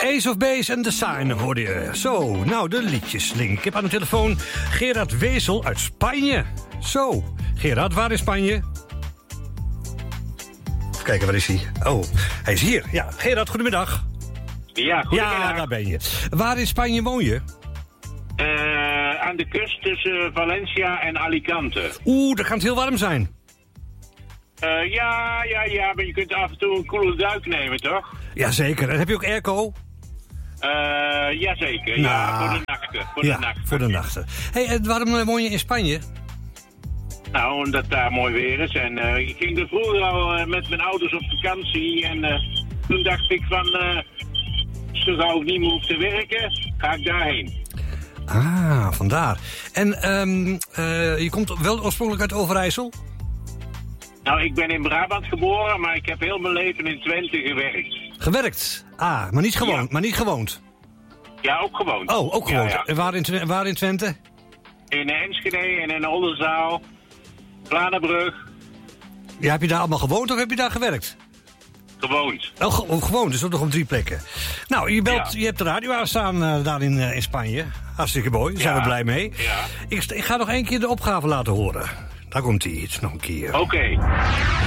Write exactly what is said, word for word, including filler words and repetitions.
Ace of Base en The Sign hoorde je. Zo, nou de liedjeslink. Ik heb aan de telefoon Gerard Wezel uit Spanje. Zo, Gerard, waar is Spanje? Even kijken, waar is hij? Oh, hij is hier. Ja, Gerard, goedemiddag. Ja, goedemiddag. Ja, daar ben je. Waar in Spanje woon je? Uh, aan de kust tussen Valencia en Alicante. Oeh, dat kan het heel warm zijn. Uh, ja, ja, ja, maar je kunt af en toe een koele duik nemen, toch? Jazeker. En heb je ook airco? Uh, jazeker, Nou, ja, voor de nachten. Voor ja, de nachten. voor de nachten. Hey, en waarom woon je in Spanje? Nou, omdat daar mooi weer is. En uh, ik ging er vroeger al uh, met mijn ouders op vakantie. En uh, toen dacht ik van, uh, zo gauw ik niet meer hoef te werken, ga ik daarheen. Ah, vandaar. En um, uh, je komt wel oorspronkelijk uit Overijssel? Nou, ik ben in Brabant geboren, maar ik heb heel mijn leven in Twente gewerkt. Gewerkt? Ah, maar niet gewoond? Ja. Maar niet gewoond? Ja, ook gewoond. Oh, ook gewoond. Ja, ja. En waar in, waar in Twente? In Enschede en in Oldenzaal, Planenbrug, Ja, heb je daar allemaal gewoond of heb je daar gewerkt? gewoond. Oh, ge- oh, gewoond, dus ook nog op drie plekken. Nou, je, belt, Ja. je hebt de radio aanstaan uh, daar in, uh, in Spanje. Hartstikke mooi, daar zijn Ja. we blij mee. Ja. Ik, st- ik ga nog één keer de opgave laten horen. Daar komt hij, iets nog een keer. Oké.